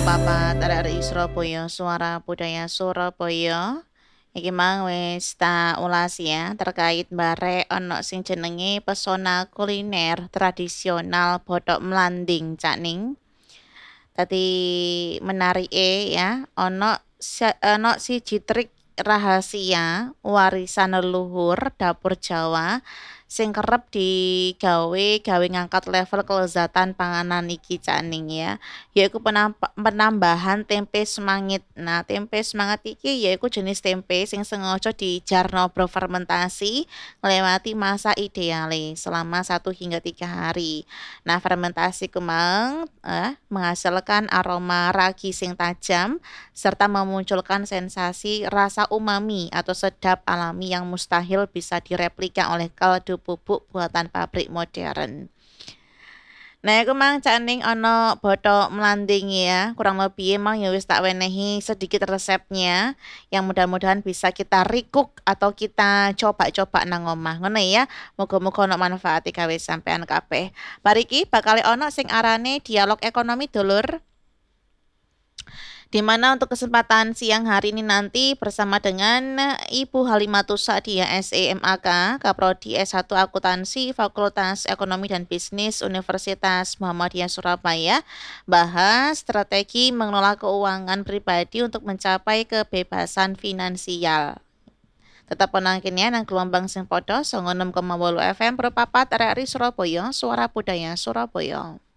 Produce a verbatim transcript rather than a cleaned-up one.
papat arek-arek Surabaya, Suara Budaya Surabaya. Iki mang wis tak ulas ya terkait barek ono sing jenenge pesona kuliner tradisional Bathok Mlanding Cak Ning. Tadi menarik e ya, ono si- ono siji trik rahasia warisan leluhur dapur Jawa sing kerep digawe gawe ngangkat level kelezatan panganan iki caning ya, yaiku penampa- penambahan tempe semangit. Nah, tempe semangat iki yaiku jenis tempe sing sengaja dijarno berfermentasi melewati masa ideale selama satu hingga tiga hari. Nah, fermentasi kemang eh, menghasilkan aroma ragi sing tajam serta memunculkan sensasi rasa umami atau sedap alami yang mustahil bisa direplika oleh kaldu bubuk buatan pabrik modern. Nah, aku mang Cak Ning ono Bathok Mlanding ya. Kurang lebih emang ya wis tak wenehi sedikit resepnya yang mudah-mudahan bisa kita recook atau kita coba-coba nang omah. Ngono ya. Moga-moga ono manfaat gawe sampean kabeh. Bariki bakal ono sing arane dialog ekonomi dulur. Di mana untuk kesempatan siang hari ini nanti bersama dengan Ibu Halimatus Sa'diyah S E M A K, Kaprodi S satu Akuntansi Fakultas Ekonomi dan Bisnis Universitas Muhammadiyah Surabaya, bahas strategi mengelola keuangan pribadi untuk mencapai kebebasan finansial. Tetap penangkinnya nang gelombang sing podo songo enam koma wolu F M berpapat R R I Surabaya, Suara Budaya Surabaya.